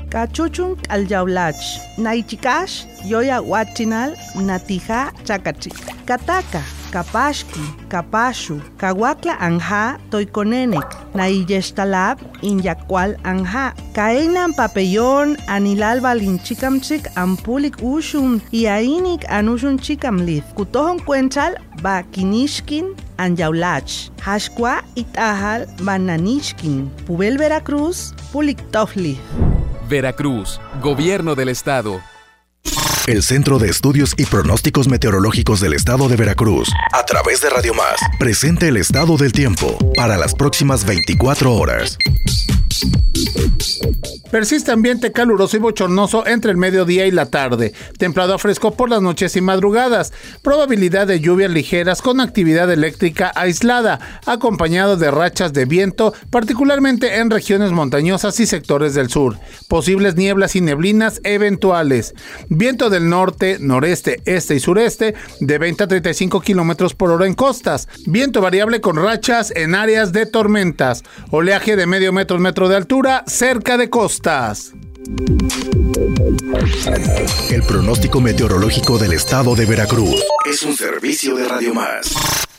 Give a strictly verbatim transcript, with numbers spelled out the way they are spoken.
Cachuchun alyaulach, naichikash, yoya huachinal, natija chakachi. Kataka, kapashki, kapashu, kawakla anja, toikonenek, naiyeshtalab, inyakwal anja. Kainan papellón, anilal balinchikamchik, ampulik ushun, iainik anushun chikamlith. Kutohon cuenchal, ba kinishkin, anyaulach. Hashkwa itahal, bananishkin. Pubel Veracruz, puliktofli. Veracruz, Gobierno del Estado. El Centro de Estudios y Pronósticos Meteorológicos del Estado de Veracruz, a través de Radio Más, presenta el estado del tiempo para las próximas veinticuatro horas. Persiste ambiente caluroso y bochornoso entre el mediodía y la tarde, templado a fresco por las noches y madrugadas, probabilidad de lluvias ligeras con actividad eléctrica aislada, acompañado de rachas de viento, particularmente en regiones montañosas y sectores del sur, posibles nieblas y neblinas eventuales, viento del norte, noreste, este y sureste de veinte a treinta y cinco kilómetros por hora en costas, viento variable con rachas en áreas de tormentas, oleaje de medio metro, metro de altura cerca de costas. El pronóstico meteorológico del Estado de Veracruz es un servicio de Radio Más.